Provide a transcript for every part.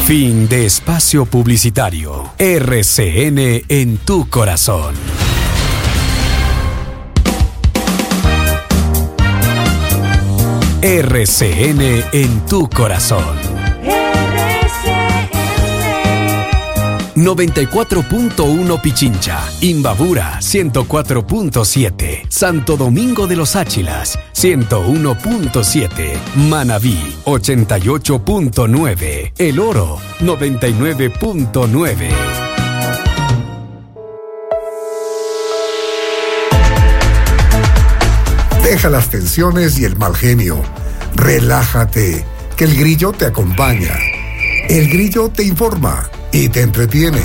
Fin de espacio publicitario. RCN en tu corazón. RCN en tu corazón. RCN 94.1 Pichincha, Imbabura 104.7, Santo Domingo de los Áchilas 101.7, Manabí 88.9, El Oro 99.9. Deja las tensiones y el mal genio. Relájate, que el grillo te acompaña. El grillo te informa y te entretiene.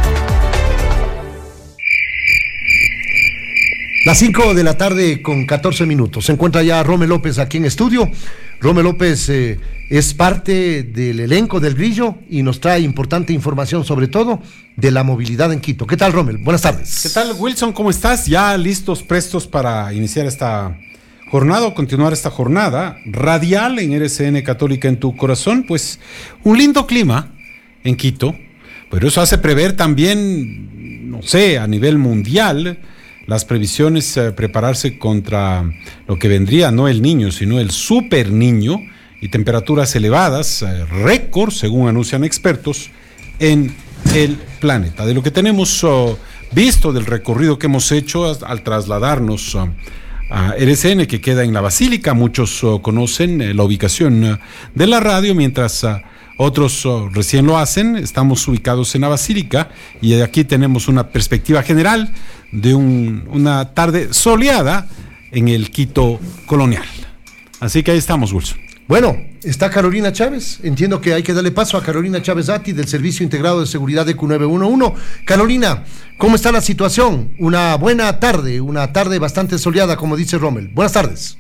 Las 5 de la tarde con 14 minutos. Se encuentra ya Rommel López aquí en estudio. Rommel López es parte del elenco del Grillo y nos trae importante información, sobre todo de la movilidad en Quito. ¿Qué tal, Rommel? Buenas tardes. ¿Qué tal, Wilson? ¿Cómo estás? Ya listos, prestos para iniciar esta jornada o continuar esta jornada radial en RCN Católica en tu corazón. Pues un lindo clima en Quito, pero eso hace prever también, no sé, a nivel mundial, las previsiones, prepararse contra lo que vendría, no el niño, sino el super niño, y temperaturas elevadas, récord, según anuncian expertos, en el planeta. De lo que tenemos visto, del recorrido que hemos hecho al trasladarnos a RCN, que queda en la Basílica, muchos conocen la ubicación de la radio, mientras otros recién lo hacen. Estamos ubicados en la Basílica y aquí tenemos una perspectiva general de una tarde soleada en el Quito colonial. Así que ahí estamos, Wilson. Bueno, está Carolina Chávez. Entiendo que hay que darle paso a Carolina Chávez Atti del Servicio Integrado de Seguridad de Q911. Carolina, ¿cómo está la situación? Una tarde bastante soleada, como dice Rommel. Buenas tardes.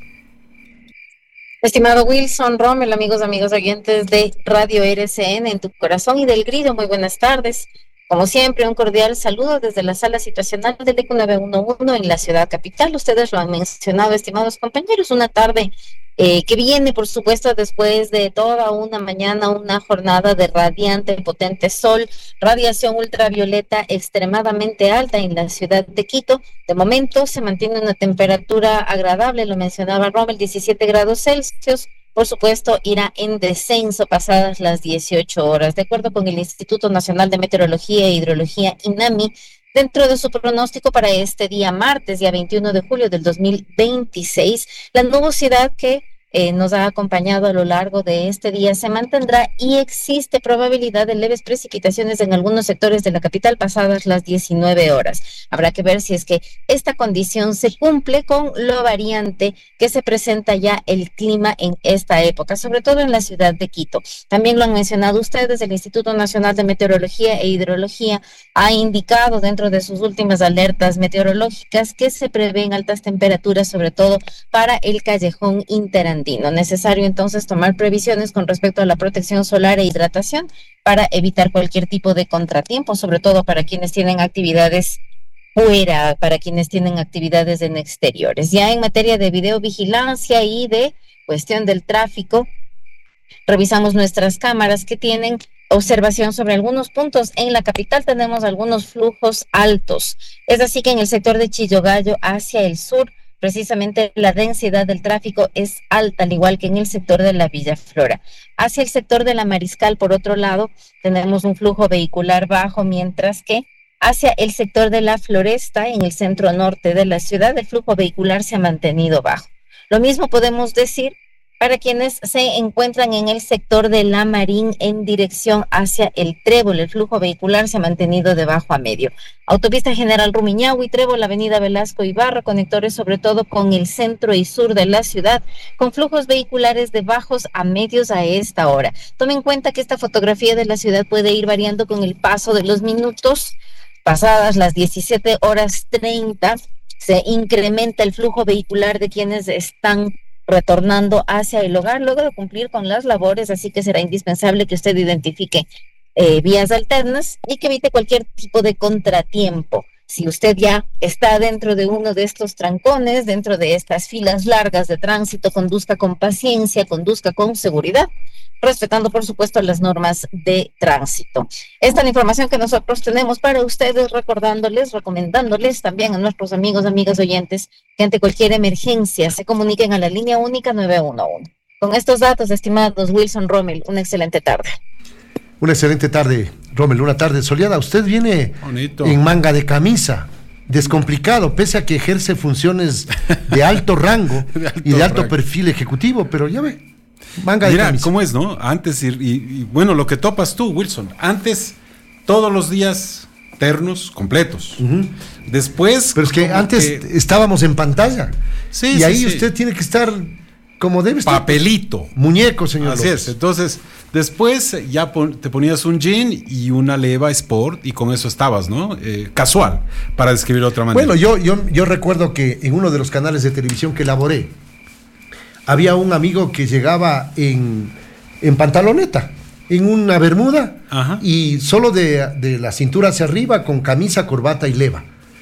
Estimado Wilson, Rommel, amigos oyentes de Radio RCN en tu corazón y del Grillo, muy buenas tardes. Como siempre, un cordial saludo desde la sala situacional del EQ911 en la ciudad capital. Ustedes lo han mencionado, estimados compañeros, una tarde que viene, por supuesto, después de toda una mañana, una jornada de radiante, potente sol, radiación ultravioleta extremadamente alta en la ciudad de Quito. De momento se mantiene una temperatura agradable, lo mencionaba Rommel, 17 grados Celsius. Por supuesto, irá en descenso pasadas las 18 horas. De acuerdo con el Instituto Nacional de Meteorología e Hidrología, INAMI, dentro de su pronóstico para este día martes, día 21 de julio del 2026, la nubosidad que nos ha acompañado a lo largo de este día se mantendrá y existe probabilidad de leves precipitaciones en algunos sectores de la capital pasadas las 19 horas. Habrá que ver si es que esta condición se cumple con lo variante que se presenta ya el clima en esta época, sobre todo en la ciudad de Quito. También lo han mencionado ustedes, el Instituto Nacional de Meteorología e Hidrología ha indicado dentro de sus últimas alertas meteorológicas que se prevén altas temperaturas, sobre todo para el callejón interandino. Necesario entonces tomar previsiones con respecto a la protección solar e hidratación para evitar cualquier tipo de contratiempo, sobre todo para quienes tienen actividades fuera, para quienes tienen actividades en exteriores. Ya en materia de videovigilancia y de cuestión del tráfico, revisamos nuestras cámaras que tienen observación sobre algunos puntos. En la capital tenemos algunos flujos altos. Es así que en el sector de Chillogallo hacia el sur, precisamente la densidad del tráfico es alta, al igual que en el sector de la Villa Flora. Hacia el sector de la Mariscal, por otro lado, tenemos un flujo vehicular bajo, mientras que hacia el sector de la Floresta, en el centro norte de la ciudad, el flujo vehicular se ha mantenido bajo. Lo mismo podemos decir para quienes se encuentran en el sector de La Marín en dirección hacia el Trébol. El flujo vehicular se ha mantenido de bajo a medio. Autopista General Rumiñahui, Trébol, Avenida Velasco Ibarra, conectores sobre todo con el centro y sur de la ciudad, con flujos vehiculares de bajos a medios a esta hora. Tome en cuenta que esta fotografía de la ciudad puede ir variando con el paso de los minutos. Pasadas las 17:30, se incrementa el flujo vehicular de quienes están retornando hacia el hogar luego de cumplir con las labores, así que será indispensable que usted identifique vías alternas y que evite cualquier tipo de contratiempo. Si usted ya está dentro de uno de estos trancones, dentro de estas filas largas de tránsito, conduzca con paciencia, conduzca con seguridad, respetando, por supuesto, las normas de tránsito. Esta es la información que nosotros tenemos para ustedes, recordándoles, recomendándoles también a nuestros amigos, amigas oyentes, que ante cualquier emergencia se comuniquen a la línea única 911. Con estos datos, estimados Wilson, Rommel, una excelente tarde. Una excelente tarde, Rommel, una tarde soleada. Usted viene Bonito. en manga de camisa, descomplicado, pese a que ejerce funciones de alto rango De alto y de alto rango. perfil ejecutivo, pero ya ve, manga de Mira, camisa. ¿cómo es, no? Antes, y bueno, lo que topas tú, Wilson, antes todos los días ternos completos. Después... Pero es que como antes estábamos en pantalla. Sí, y sí, ahí sí. usted tiene que estar como debe estar. Papelito. Muñeco, señor Así López. es. Entonces, después ya te ponías un jean y una leva sport y con eso estabas, ¿no? Casual, para describirlo de otra manera. Bueno, yo recuerdo que en uno de los canales de televisión que elaboré, había un amigo que llegaba en pantaloneta, en una bermuda, Ajá. y solo de la cintura hacia arriba, con camisa, corbata y leva.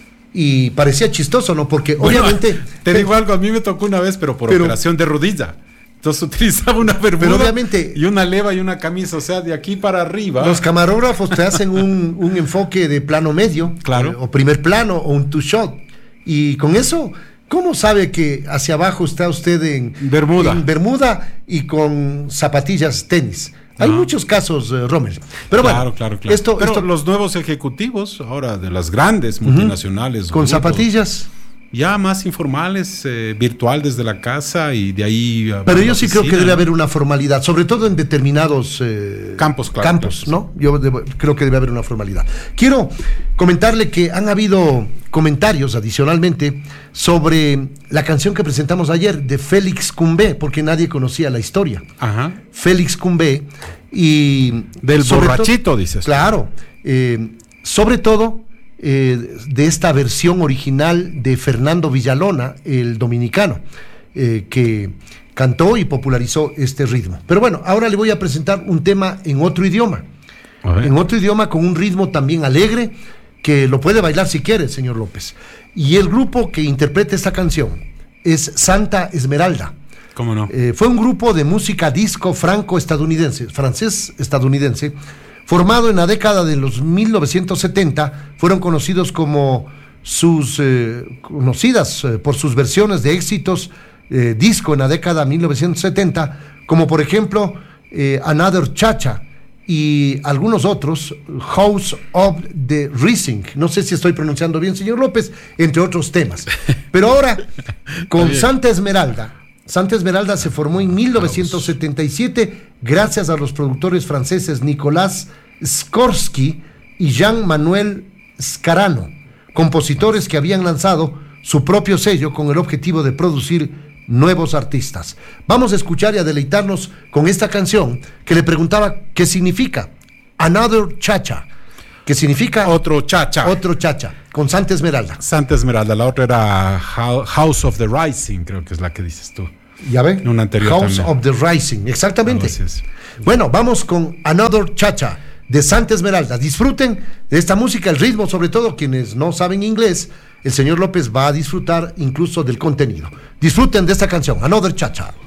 Y parecía chistoso, ¿no? Porque Bueno, obviamente... te digo algo, a mí me tocó una vez, pero por Pero- operación de rodilla. Entonces utilizaba una bermuda Pero obviamente- y una leva y una camisa, o sea, de aquí para arriba. Los camarógrafos te hacen un enfoque de plano medio, Claro. o primer plano, o un two-shot. Y con eso, ¿cómo sabe que hacia abajo está usted en Bermuda. en bermuda y con zapatillas tenis? Hay Ajá. muchos casos, Rommel. Pero bueno, claro. Esto, Pero esto los nuevos ejecutivos, ahora de las grandes multinacionales. con grupos, zapatillas. ya más informales, virtual desde la casa y de ahí. Pero yo sí creo que debe haber una formalidad, sobre todo en determinados Campos, claro, campos, claro, ¿no? Creo que debe haber una formalidad. Quiero comentarle que han habido comentarios adicionalmente sobre la canción que presentamos ayer de Félix Cumbé, porque nadie conocía la historia. Ajá. Félix Cumbé y... Del sobre borrachito, todo- dices. Claro. Sobre todo de esta versión original de Fernando Villalona, el dominicano, que cantó y popularizó este ritmo. Pero bueno, ahora le voy a presentar un tema en otro idioma. A ver. En otro idioma con un ritmo también alegre, que lo puede bailar si quiere, señor López. Y el grupo que interpreta esta canción es Santa Esmeralda. ¿Cómo no? Fue un grupo de música disco francés-estadounidense, formado en la década de los 1970. Fueron conocidos como conocidas por sus versiones de éxitos disco en la década de 1970, como por ejemplo Another Cha-Cha y algunos otros, House of the Rising, no sé si estoy pronunciando bien, señor López, entre otros temas. Pero ahora, con bien. Santa Esmeralda se formó en 1977 gracias a los productores franceses Nicolas Skorsky y Jean-Manuel Scarano, compositores que habían lanzado su propio sello con el objetivo de producir nuevos artistas. Vamos a escuchar y a deleitarnos con esta canción que le preguntaba qué significa Another Cha-Cha, que significa Otro cha-cha. otro cha-cha, con Santa Esmeralda. Santa Esmeralda, la otra era House of the Rising, creo que es la que dices tú. ¿Ya ve? Una anterior House también. of the Rising, exactamente. Algo así es. Bueno, vamos con Another Cha-Cha de Santa Esmeralda. Disfruten de esta música, el ritmo, sobre todo quienes no saben inglés. El señor López va a disfrutar incluso del contenido. Disfruten de esta canción, Another Cha-Cha.